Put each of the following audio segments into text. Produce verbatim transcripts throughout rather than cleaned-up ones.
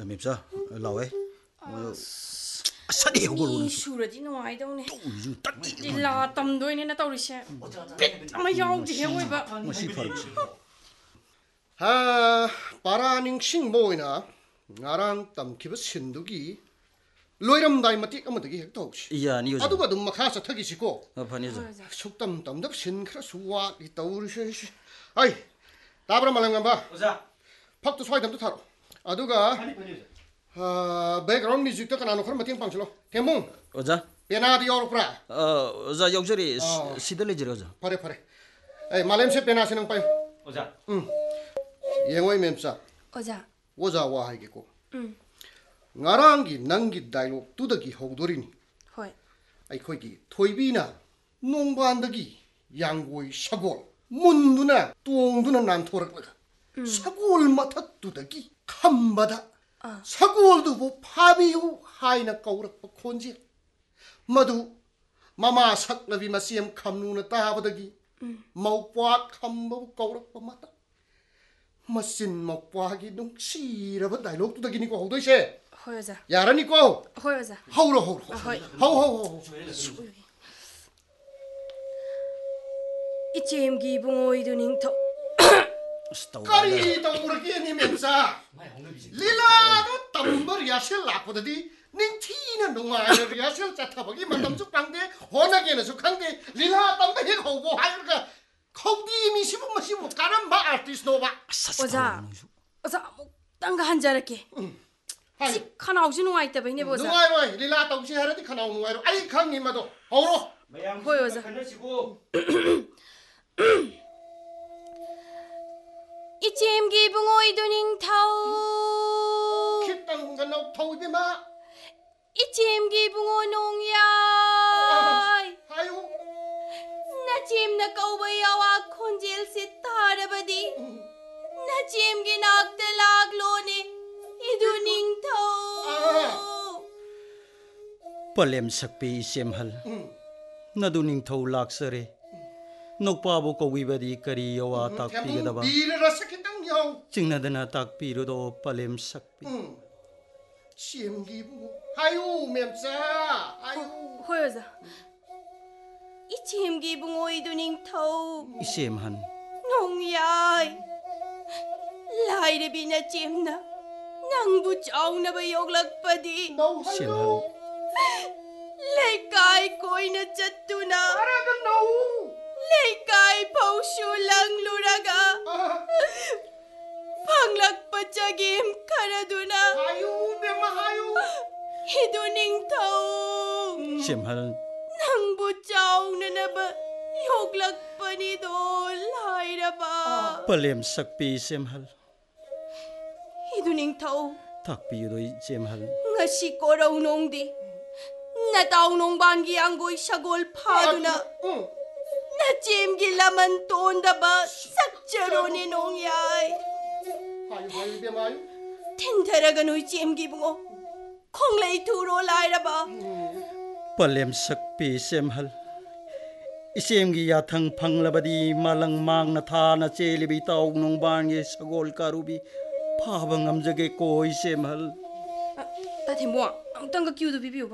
ꯃꯦꯝꯆꯥ ꯂꯥꯎꯋꯦ ꯁꯠ ꯍꯧꯒꯠꯂꯣ ꯁꯨꯔꯗꯤ ꯅꯨꯡꯉꯥꯏꯗꯧꯅꯦ ꯇꯧꯔꯤꯁꯨ ꯇꯛꯇꯤ ꯂꯤꯂꯥ ꯇꯝꯗꯣꯏꯅꯦꯅ ꯇꯧꯔꯤꯁꯦ ꯕꯤꯠ ꯑꯃ ꯌꯥꯎꯗꯦ ꯑꯣꯏꯕ ꯃꯁꯤ ꯐꯔꯛꯁꯦ ꯍꯥ ꯄꯥꯔꯥ ꯅꯤꯡꯁꯤꯡꯕ ꯑꯣꯏꯅ ꯉꯔꯥꯡ ꯇꯝꯈꯤꯕ ꯁꯤꯟꯗꯨꯒꯤ ꯂꯣꯏꯔꯝꯗꯥꯏ ꯃꯇꯦꯛ ꯑꯃꯗꯒꯤ ꯍꯦꯛ ꯇꯧꯁꯤ ꯌꯥꯅꯤ ꯑꯣꯖꯥ ꯑꯗꯨꯒ ꯑꯗꯨꯝ ꯃꯈꯥ ꯆꯠꯊꯈꯤꯁꯤꯀꯣ ꯐꯅꯤ ꯑꯣꯖꯥ ꯁꯨꯛꯇꯝ ꯇꯝꯗꯕ ꯁꯤꯟ ꯈꯔꯁꯨ ꯋꯥꯠꯂꯤ ꯇꯧꯔꯤꯁꯦ ꯑꯩ ꯇꯥꯕ꯭ꯔꯥ ꯃꯥꯂꯪꯉꯝꯕ ꯑꯣꯖꯥ ꯐꯛꯇꯨ ꯁ꯭ꯋꯥꯏꯗ ꯑꯝꯇ ꯊꯥꯔꯛꯑꯣ ꯑꯗꯨꯒ ꯕꯦꯛꯒ꯭ꯔꯥꯎꯟ ꯃ꯭ꯌꯨꯖꯤꯛꯇ ꯀꯅꯥꯅꯣ ꯈꯔ ꯃꯇꯦꯡ ꯄꯥꯡꯁꯤꯜꯂꯣ ꯊꯦꯝꯃꯨꯡ ꯑꯣꯖꯥ ꯄꯦꯅꯥꯗꯤ ꯌꯥꯎꯔꯛꯄ꯭ꯔꯥ ꯑꯣꯖꯥ ꯌꯥꯎꯖꯔꯤ ꯁꯤꯗ ꯂꯩꯖꯔꯦ ꯑꯣꯖꯥ ꯐꯔꯦ ꯐꯔꯦ ꯑꯩ ꯃꯥꯂꯦꯝꯁꯦ ꯄꯦꯅꯥꯁꯦ ꯅꯪ ꯄꯥꯏꯌꯨ ꯑꯣꯖꯥ ꯎꯝ ꯌꯦꯡꯉꯣꯏ ꯃꯦꯝꯆꯥ ꯑꯣꯖꯥ ꯑꯣꯖꯥ ꯋꯥ ꯍꯥꯏꯒꯦꯀꯣ ꯎꯝ ꯉꯔꯥꯡꯒꯤ ꯅꯪꯒꯤ ꯗꯥꯏꯂꯣꯛꯇꯨꯗꯒꯤ ꯍꯧꯗꯣꯔꯤꯅꯤ ꯍꯣꯏ ꯑꯩꯈꯣꯏꯒꯤ ꯊꯣꯏꯕꯤꯅ ꯅꯣꯡꯕꯥꯟꯗꯒꯤ ꯌꯥꯡꯒꯣꯏ ꯁꯒꯣꯜ ꯃꯨꯟꯗꯨꯅ ꯇꯣꯡꯗꯨꯅ ꯅꯥꯟꯊꯣꯔꯛꯂꯒ ꯁꯒꯣꯜ ꯃꯊꯛꯇꯨꯗꯒꯤ ꯈꯝꯕꯗ ꯁꯒꯣꯜꯗꯨꯕꯨ ꯐꯥꯕꯤꯌꯨ ꯍꯥꯏꯅ ꯀꯧꯔꯛꯄ ꯈꯣꯟꯖꯦꯜ ꯃꯗꯨ ꯃꯃꯥ ꯁꯛꯅꯕꯤ ꯃꯆꯦꯝ ꯈꯝꯅꯨꯅ ꯇꯥꯕꯗꯒꯤ ꯃꯧꯄ꯭ꯋꯥ ꯈꯝꯕꯕꯨ ꯀꯧꯔꯛꯄ ꯃꯇꯝ ꯃꯆꯤꯟ ꯃꯧꯄ꯭ꯋꯥꯒꯤ ꯅꯨꯡꯁꯤꯔꯕ ꯗꯥꯏꯂꯣꯛꯇꯨꯗꯒꯤꯅꯤꯀꯣ ꯍꯧꯗꯣꯏꯁꯦ ꯍꯣꯏ ꯑꯣꯖꯥ ꯌꯥꯔꯅꯤꯀꯣ ꯍꯣꯏ ꯑꯣꯖꯥ ꯍꯧꯔꯣ ꯍꯧꯔꯣ ꯍꯣꯏ ꯍꯧ ꯍꯧ ꯍꯧ 이쯤기 붕어이도 닝터 ꯀꯔꯤ ꯇꯧꯔꯒꯦꯅꯤ ꯃꯦꯝꯆꯥ ꯂꯤꯂꯥꯗꯣ ꯇꯝꯕ ꯔꯤꯍꯥꯔꯁꯦꯜ ꯂꯥꯛꯄꯗꯗꯤ ꯅꯤꯡꯊꯤꯅ ꯅꯨꯡꯉꯥꯏꯅ ꯔꯤꯍꯥꯔꯁꯦꯜ ꯆꯠꯊꯕꯒꯤ ꯃꯇꯝꯁꯨ ꯐꯪꯗꯦ ꯍꯣꯠꯅꯒꯦꯅꯁꯨ ꯈꯪꯗꯦ ꯂꯤꯂꯥ ꯇꯝꯕ ꯍꯦꯛ ꯍꯧꯕ ꯍꯥꯏꯔꯒ ꯈꯧꯗꯤ ꯃꯤꯁꯤꯕꯨ ꯃꯁꯤꯕꯨ ꯀꯔꯝꯕ 아티스트ꯅꯣꯕ 오자 오자 아무딴가 한자랄게 지 카나오지 누아있다베네 보자 누아이로이 릴라 똥시 하라디 카나오 누아이로 아이 강님 마도 허로 보여자 이쯤기 붕어이도 닝타오 kitang ganaw tawdi ma 이쯤기 붕어 농야 hayo 나찜나 까우바야와 콘젤시 타라바디 나찜기 낙달락로네 이두닝타오 ꯄꯂꯦꯝ ꯁꯛꯄꯤ ꯏꯆꯦꯝꯍꯜ ꯅꯗꯨ ꯅꯤꯡꯊꯧ ꯂꯥꯛꯆꯔꯦ ꯅꯣꯛꯄꯥꯕꯨ ꯀꯧꯕꯤꯕꯗꯤ ꯀꯔꯤ ꯌꯋꯥ ꯇꯥꯛꯄꯤꯒꯗꯕ ꯆꯤꯡꯅꯗꯅ ꯇꯥꯛꯄꯤꯔꯨꯗꯣ ꯄꯂꯦꯝ ꯁꯛꯄꯤ ꯆꯦꯝꯒꯤꯕꯨ 하요 맴자 하요 호여자 이쯤기 붕어이도 닝타오 이쌤한 농야이 라이레비나 찜나 낭부 짜우나바 욕락바디 쌤한 레이카이 코이나 짰두나 알아가 노 레이카이 파우슈랑 루라가 방락바짝임 카라두나 하요 맴마 하요 히두닝타오 쌤한 낭부 짜우나나바 욕락바니도 라이라바 ꯄꯂꯦꯝ ꯁꯛꯄꯤ ꯏꯆꯦꯝꯍꯜ 히두닝타오 ꯇꯥꯛꯄꯤꯔꯨꯗꯣ ꯏꯆꯦꯝꯍꯜ ngasi koraw nongdi nataw nong bangi anggoy sagol paduna na chimgi laman tonda ba sakcharo ni nong yay 하요 하요 맴 하요 tintaraga noy chimgi bungo kong lay turo layra ba ꯄꯂꯦꯝ ꯁꯛꯄꯤ ꯏꯆꯦꯝꯍꯜ ꯏꯆꯦꯝꯒꯤ ꯌꯥꯊꯪ ꯐꯪꯂꯕꯗꯤ ꯃꯥꯂꯪ ꯃꯥꯡꯅ ꯊꯥꯅ ꯆꯦꯜꯂꯤꯕꯤ ꯇꯥꯎ ꯅꯣꯡꯕꯥꯟꯒꯤ ꯁꯒꯣꯜ ꯀꯥꯔꯨꯕꯤ ꯐꯥꯕ ꯉꯝꯖꯒꯦꯀꯣ ꯏꯆꯦꯝꯍꯜ 다 대모아 아무딴가 끼우도 비비오봐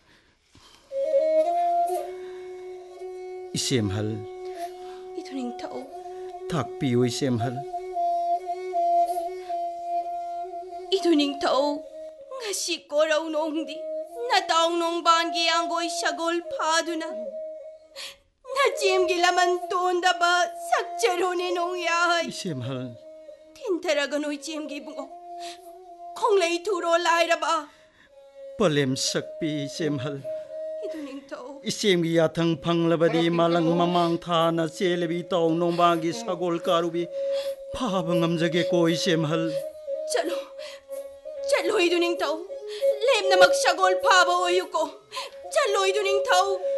이쌤할 이토닝 타오 탁비오 이쌤할 이토닝 타오 ngasi koraw nongdi nataw nong bangi anggoy sagol paduna na chimgi laman tonda ba sakcharo ni nong yay 이쌤할 틴타라가 노이 찜기 붕어 콩레이 투로 라이라바 ꯄꯂꯦꯝ ꯁꯛꯄꯤ ꯏꯆꯦꯝꯍꯜ 이두닝타오 이쌤기 야탕 팡라바디 말랑 마망 타나 젤레비 따오 농방기 사골 가루비 파방 암자게고 이쌤할 짤로 짤로 이두닝타오 렘나 막 사골 파바 오유고 짤로 이두닝타오